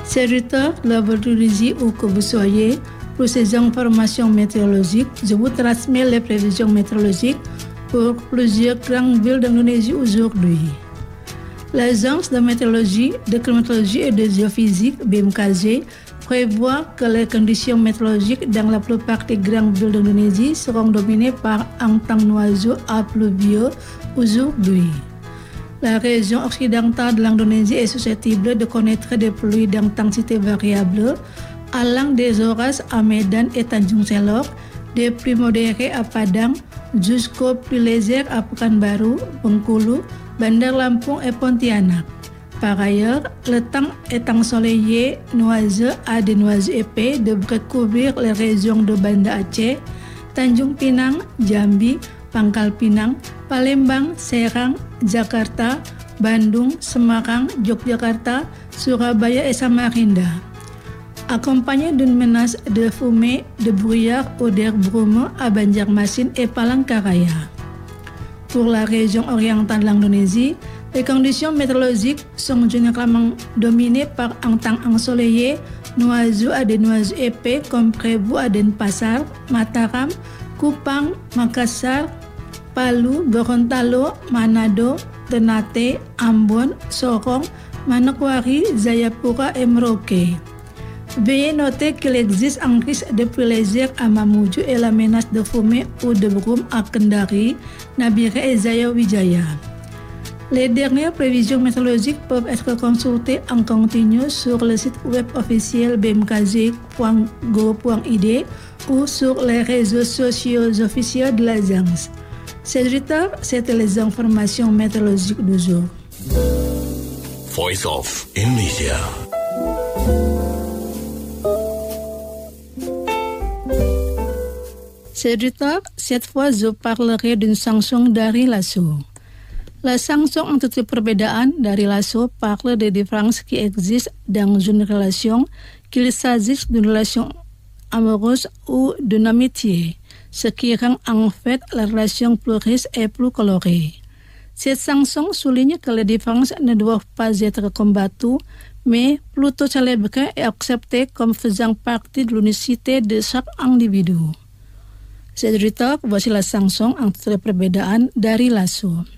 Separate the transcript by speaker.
Speaker 1: Serviteur de la Bolivie où que vous soyez, pour ces informations météorologiques, je vous transmets les prévisions météorologiques pour plusieurs grandes villes d'Indonésie aujourd'hui. L'Agence de météorologie, de climatologie et de géophysique, BMKG, prévoit que les conditions météorologiques dans la plupart des grandes villes d'Indonésie seront dominées par un temps nuageux à pluvieux aujourd'hui. La région occidentale de l'Indonésie est susceptible de connaître des pluies d'intensité variable, allant des orages à Medan et Tanjung Selok, des pluies modérées à Padang, jusqu'aux pluies légères à Pekanbaru, Bengkulu, Bandar Lampung et Pontianak. Par ailleurs, le temps est ensoleillé, nuageux à des nuages épais devrait couvrir les régions de Banda Aceh, Tanjung Pinang, Jambi, Pangkal Pinang, Palembang, Serang, Jakarta, Bandung, Semarang, Yogyakarta, Surabaya et Samarinda. Accompagné d'une menace de fumée, de brouillard ou d'air brumeux à Banjarmasin et Palangkaraya. Pour la région orientale de l'Indonésie, les conditions météorologiques sont généralement dominées par un temps ensoleillé, nuageux à des nuages épais comme prévu à Denpasar, Mataram, Kupang, Makassar, Palu, Gorontalo, Manado, Ternate, Ambon, Sorong, Manokwari, Jayapura et Merauke. Veuillez noter qu'il existe un risque de pluie légère à Mamuju et la menace de fumée ou de brume à Kendari, Nabire et Jayawijaya. Les dernières prévisions météorologiques peuvent être consultées en continu sur le site web officiel bmkg.go.id ou sur les réseaux sociaux officiels de l'agence. C'était les informations météorologiques du jour.
Speaker 2: Voice of Indonesia.
Speaker 1: Cette fois je parlerai d'une sanction dari Lasso. La sanction entre les perbedaan dari Lasso parle des différences qui existent dans une relation, qu'il s'agisse d'une relation amoureuse ou d'une amitié, ce qui rend en fait la relation plus riche et plus colorée. Cette sanction souligne que les différences ne doivent pas être combattues, mais plutôt célébrées et acceptées comme faisant partie de l'unicité de chaque individu. Voici la sanction entre les perbedaan dari Lasso.